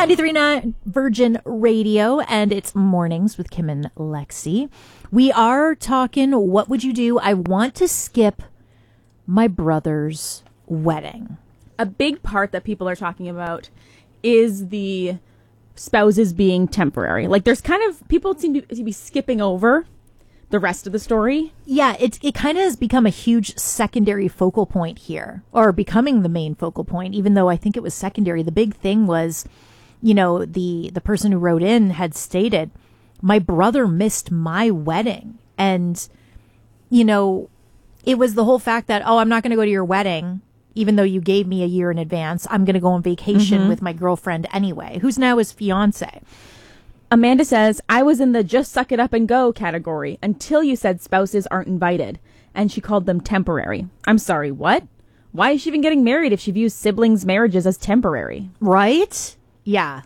93.9 Virgin Radio, and it's Mornings with Kim and Lexi. We are talking, what would you do? I want to skip my brother's wedding. A big part that people are talking about is the spouses being temporary. Like, there's kind of, people seem to be skipping over the rest of the story. Yeah, it kind of has become a huge secondary focal point here, or becoming the main focal point, even though I think it was secondary. The big thing was, you know, the person who wrote in had stated, my brother missed my wedding. And, you know, it was the whole fact that, oh, I'm not going to go to your wedding, even though you gave me a year in advance. I'm going to go on vacation with my girlfriend anyway, who's now his fiance. Amanda says, I was in the just suck it up and go category until you said spouses aren't invited. And she called them temporary. I'm sorry, what? Why is she even getting married if she views siblings' marriages as temporary? Right? Yeah.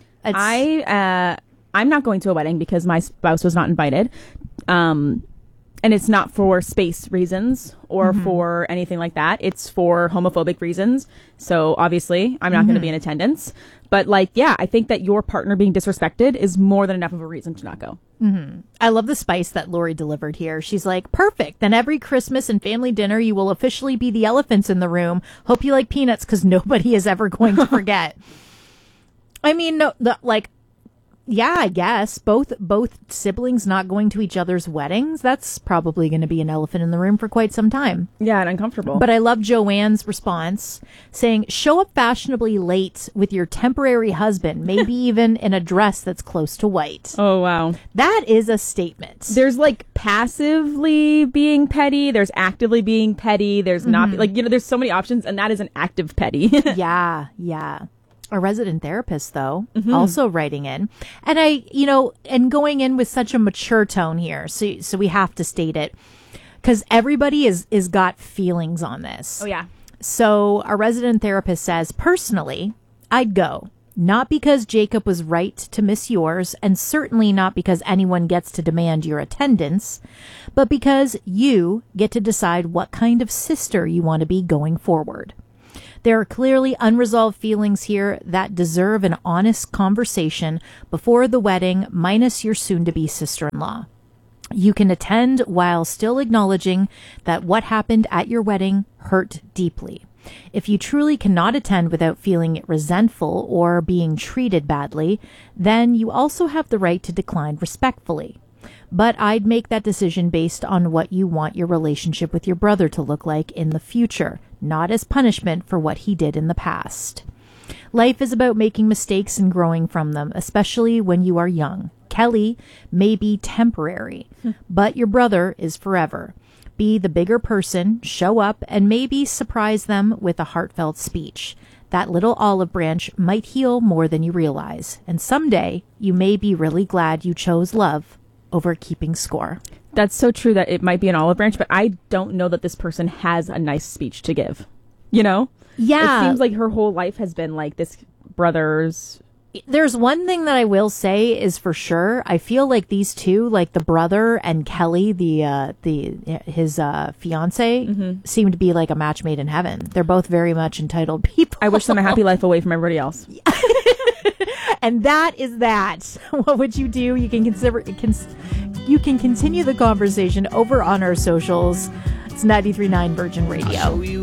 I'm not going to a wedding because my spouse was not invited. And it's not for space reasons or for anything like that. It's for homophobic reasons. So obviously I'm not going to be in attendance. But like, yeah, I think that your partner being disrespected is more than enough of a reason to not go. I love the spice that Lori delivered here. She's like, perfect. Then every Christmas and family dinner, you will officially be the elephants in the room. Hope you like peanuts because nobody is ever going to forget. I mean, no, yeah, I guess both siblings not going to each other's weddings. That's probably going to be an elephant in the room for quite some time. Yeah, and uncomfortable. But I love Joanne's response saying, show up fashionably late with your temporary husband, maybe even in a dress that's close to white. Oh, wow. That is a statement. There's like passively being petty. There's actively being petty. There's not like, you know, there's so many options, and that is an active petty. Yeah. A resident therapist, though, also writing in. And and going in with such a mature tone here. So we have to state it because everybody is got feelings on this. Oh, yeah. So our resident therapist says, personally, I'd go. Not because Jacob was right to miss yours, and certainly not because anyone gets to demand your attendance, but because you get to decide what kind of sister you want to be going forward. There are clearly unresolved feelings here that deserve an honest conversation before the wedding, minus your soon-to-be sister-in-law. You can attend while still acknowledging that what happened at your wedding hurt deeply. If you truly cannot attend without feeling resentful or being treated badly, then you also have the right to decline respectfully. But I'd make that decision based on what you want your relationship with your brother to look like in the future, not as punishment for what he did in the past. Life is about making mistakes and growing from them, especially when you are young. Kelly may be temporary, but your brother is forever. Be the bigger person, show up, and maybe surprise them with a heartfelt speech. That little olive branch might heal more than you realize, and someday you may be really glad you chose love over keeping score. That's so true that it might be an olive branch, but I don't know that this person has a nice speech to give. You know? Yeah. It seems like her whole life has been like this brother's. There's one thing that I will say is for sure. I feel like these two, like the brother and Kelly, his fiance, seem to be like a match made in heaven. They're both very much entitled people. I wish them a happy life away from everybody else. And that is that. What would you do? You can you can continue the conversation over on our socials. It's 93.9 Virgin Radio.